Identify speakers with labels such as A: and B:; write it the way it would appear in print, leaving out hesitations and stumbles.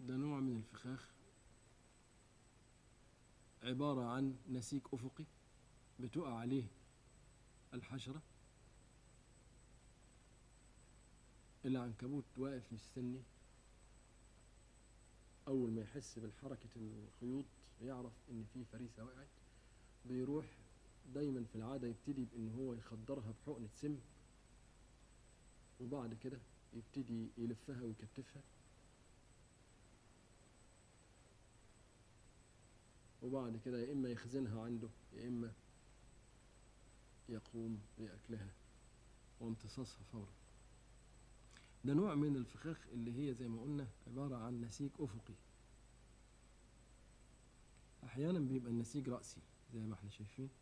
A: ده نوع من الفخاخ عبارة عن نسيج أفقي بتقع عليه الحشرة. العنكبوت واقف مستني، أول ما يحس بالحركة الخيوط يعرف إن في فريسة وقعت، بيروح دايما في العادة يبتدي بإن هو يخدرها بحقنة سم، وبعد كده يبتدي يلفها ويكتفها، وبعد كده يا إما يخزنها عنده يا إما يقوم بأكلها وامتصاصها فورا. ده نوع من الفخاخ اللي هي زي ما قلنا عبارة عن نسيج أفقي. أحيانا بيبقى النسيج رأسي زي ما احنا شايفين،